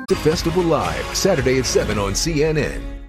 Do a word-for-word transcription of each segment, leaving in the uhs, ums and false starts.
Festival Live, Saturday at seven on C N N.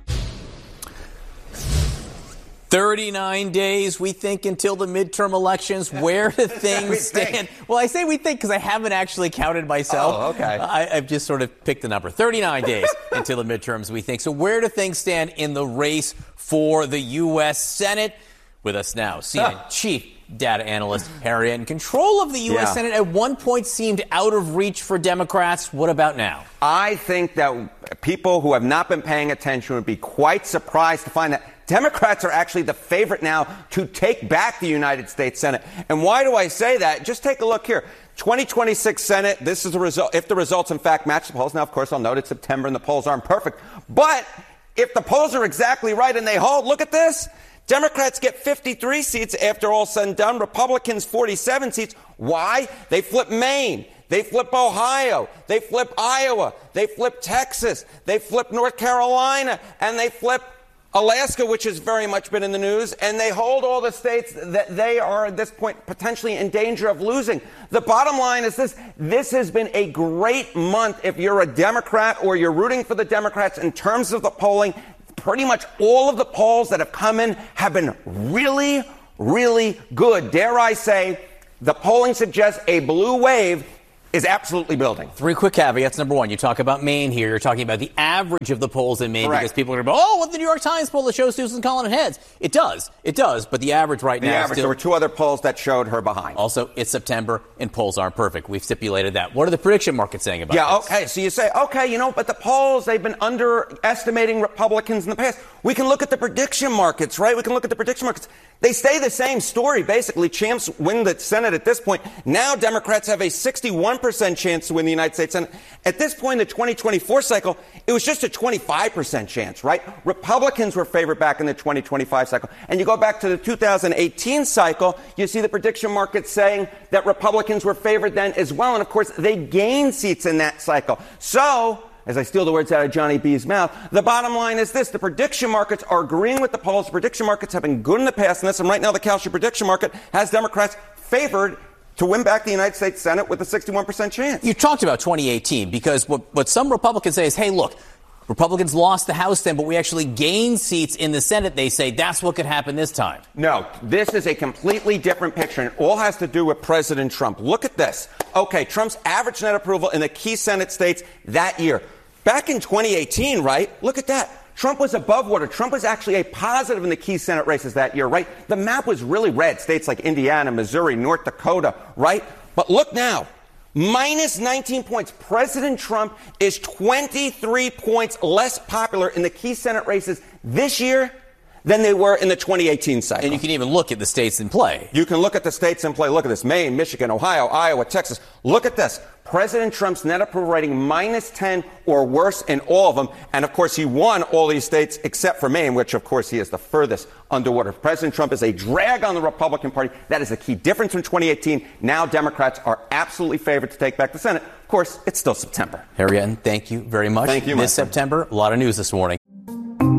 thirty-nine days, we think, until the midterm elections. Where do things stand? Well, I say we think because I haven't actually counted myself. Oh, okay. I, I've just sort of picked the number. thirty-nine days until the midterms, we think. So where do things stand in the race for the U S. Senate? With us now, C N N Chief Data Analyst Harriet. In control of the U S. Yeah. Senate at one point seemed out of reach for Democrats. What about now? I think that people who have not been paying attention would be quite surprised to find that Democrats are actually the favorite now to take back the United States Senate. And why do I say that? Just take a look here. twenty twenty-six Senate, this is the result. If the results, in fact, match the polls. Now, of course, I'll note it's September and the polls aren't perfect. But if the polls are exactly right and they hold, look at this. Democrats get fifty-three seats after all said and done. Republicans, forty-seven seats. Why? They flip Maine. They flip Ohio. They flip Iowa. They flip Texas. They flip North Carolina. And they flip Alaska, which has very much been in the news. And they hold all the states that they are at this point potentially in danger of losing. The bottom line is this. This has been a great month if you're a Democrat or you're rooting for the Democrats in terms of the polling. Pretty much all of the polls that have come in have been really, really good. Dare I say, the polling suggests a blue wave is absolutely building. Three quick caveats. Number one, you talk about Maine here. You're talking about the average of the polls in Maine. Correct. Because people are going to go, oh, what the New York Times poll that shows Susan Collins heads. It does. It does. But the average right the now average, is still... There were two other polls that showed her behind. Also, it's September and polls aren't perfect. We've stipulated that. What are the prediction markets saying about yeah, this? Yeah, okay. So you say, okay, you know, but the polls, they've been underestimating Republicans in the past. We can look at the prediction markets, right? We can look at the prediction markets. They stay the same story, basically. Champs win the Senate at this point. Now Democrats have a sixty-one percent chance to win the United States Senate. At this point in the twenty twenty-four cycle, it was just a twenty-five percent chance, right? Republicans were favored back in the twenty twenty-five cycle. And you go back to the two thousand eighteen cycle, you see the prediction markets saying that Republicans were favored then as well. And, of course, they gained seats in that cycle. So, as I steal the words out of Johnny B's mouth, the bottom line is this. The prediction markets are agreeing with the polls. The prediction markets have been good in the past in this. And right now the Kalshi prediction market has Democrats favored to win back the United States Senate with a sixty-one percent chance. You talked about twenty eighteen because what, what some Republicans say is, hey, look, Republicans lost the House then, but we actually gained seats in the Senate. They say that's what could happen this time. No, this is a completely different picture, and it all has to do with President Trump. Look at this. Okay, Trump's average net approval in the key Senate states that year. Back in twenty eighteen, right? Look at that. Trump was above water. Trump was actually a positive in the key Senate races that year, right? The map was really red. States like Indiana, Missouri, North Dakota, right? But look now. Minus nineteen points. President Trump is twenty-three points less popular in the key Senate races this year than they were in the twenty eighteen cycle. And you can even look at the states in play. You can look at the states in play. Look at this. Maine, Michigan, Ohio, Iowa, Texas. Look at this. President Trump's net approval rating minus ten or worse in all of them. And, of course, he won all these states except for Maine, which, of course, he is the furthest underwater. President Trump is a drag on the Republican Party. That is a key difference from twenty eighteen. Now Democrats are absolutely favored to take back the Senate. Of course, it's still September. Harriet, thank you very much. Thank you, This September, a lot of news this morning.